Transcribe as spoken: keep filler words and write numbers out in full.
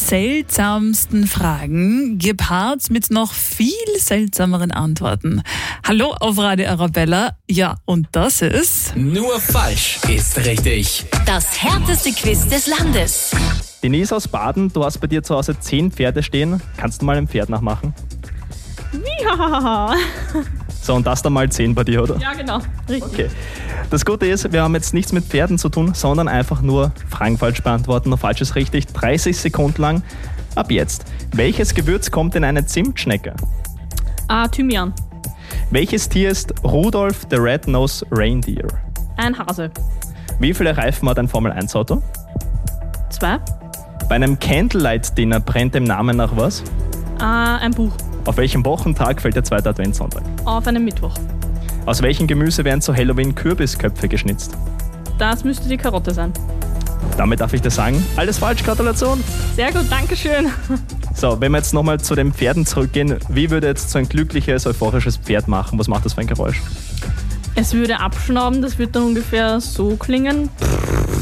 seltsamsten Fragen gepaart mit noch viel seltsameren Antworten. Hallo auf Radio Arabella. Ja, und das ist... Nur falsch ist richtig. Das härteste Quiz des Landes. Denise aus Baden, du hast bei dir zu Hause zehn Pferde stehen. Kannst du mal ein Pferd nachmachen? Ja. So, und das dann mal zehn bei dir, oder? Ja, genau. Richtig. Okay. Das Gute ist, wir haben jetzt nichts mit Pferden zu tun, sondern einfach nur Fragen falsch beantworten. Nur falsch ist richtig. dreißig Sekunden lang. Ab jetzt. Welches Gewürz kommt in eine Zimtschnecke? Ah, Thymian. Welches Tier ist Rudolph the Red-Nosed Reindeer? Ein Hase. Wie viele Reifen hat ein Formel eins Auto? Zwei. Bei einem Candlelight-Dinner brennt dem Namen nach was? Ah, ein Buch. Auf welchem Wochentag fällt der zweite Adventssonntag? Auf einem Mittwoch. Aus welchem Gemüse werden zu Halloween Kürbisköpfe geschnitzt? Das müsste die Karotte sein. Damit darf ich dir sagen, alles falsch, Gratulation. Sehr gut, danke schön. So, wenn wir jetzt nochmal zu den Pferden zurückgehen, wie würde jetzt so ein glückliches, euphorisches Pferd machen? Was macht das für ein Geräusch? Es würde abschnauben, das wird dann ungefähr so klingen.